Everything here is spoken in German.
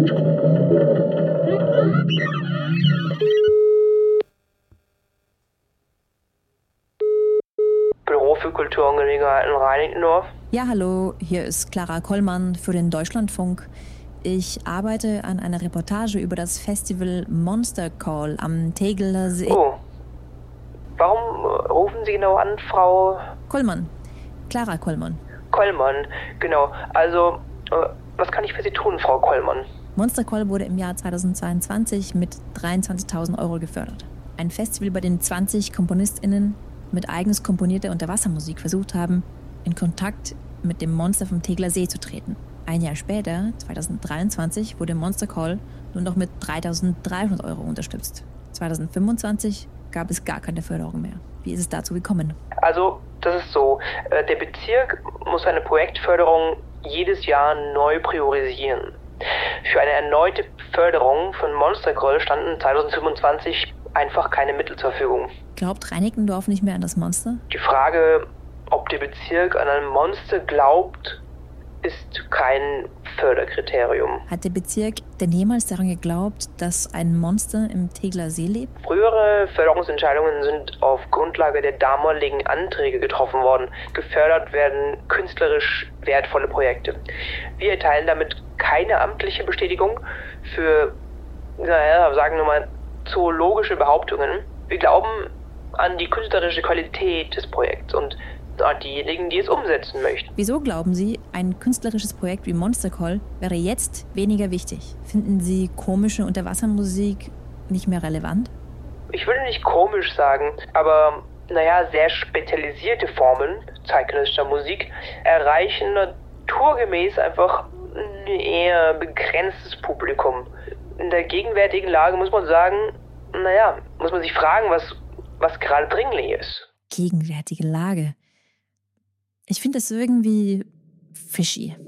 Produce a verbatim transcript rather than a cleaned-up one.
Büro für Kulturangelegenheiten Reinickendorf. Ja, hallo, hier ist Clara Kollmann für den Deutschlandfunk. Ich arbeite an einer Reportage über das Festival Monster Call am Tegeler See. Oh. Warum äh, rufen Sie genau an, Frau Kollmann. Clara Kollmann. Kollmann? Genau. Also, äh, was kann ich für Sie tun, Frau Kollmann? Monster Call wurde im Jahr zweitausendzweiundzwanzig mit dreiundzwanzigtausend Euro gefördert. Ein Festival, bei dem zwanzig KomponistInnen mit eigens komponierter Unterwassermusik versucht haben, in Kontakt mit dem Monster vom Tegeler See zu treten. Ein Jahr später, zweitausenddreiundzwanzig, wurde Monster Call nur noch mit dreitausenddreihundert Euro unterstützt. zweitausendfünfundzwanzig gab es gar keine Förderung mehr. Wie ist es dazu gekommen? Also, das ist so. Äh, der Bezirk muss seine Projektförderung jedes Jahr neu priorisieren. Für eine erneute Förderung von Monster Call standen zweitausendfünfundzwanzig einfach keine Mittel zur Verfügung. Glaubt Reinickendorf nicht mehr an das Monster? Die Frage, ob der Bezirk an ein Monster glaubt, ist kein Förderkriterium. Hat der Bezirk denn jemals daran geglaubt, dass ein Monster im Tegeler See lebt? Frühere Förderungsentscheidungen sind auf Grundlage der damaligen Anträge getroffen worden. Gefördert werden künstlerisch wertvolle Projekte. Wir erteilen damit keine amtliche Bestätigung für, naja, sagen wir mal, zoologische Behauptungen. Wir glauben an die künstlerische Qualität des Projekts und an diejenigen, die es umsetzen möchten. Wieso glauben Sie, ein künstlerisches Projekt wie Monster Call wäre jetzt weniger wichtig? Finden Sie komische Unterwassermusik nicht mehr relevant? Ich würde nicht komisch sagen, aber naja, sehr spezialisierte Formen zeitgenössischer Musik erreichen naturgemäß einfach ein eher begrenztes Publikum. In der gegenwärtigen Lage muss man sagen, naja, muss man sich fragen, was, was gerade dringlich ist. Gegenwärtige Lage. Ich finde das irgendwie fishy.